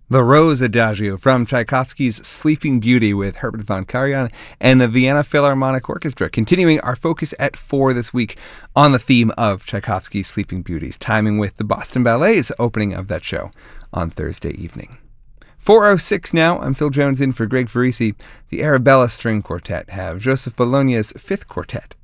The Rose Adagio from Tchaikovsky's Sleeping Beauty with Herbert von Karajan and the Vienna Philharmonic Orchestra. Continuing our focus at 4 this week on the theme of Tchaikovsky's Sleeping Beauties, timing with the Boston Ballet's opening of that show on Thursday evening. 4:06 now. I'm Phil Jones in for Greg Farisi. The Arabella String Quartet have Joseph Bologna's Fifth Quartet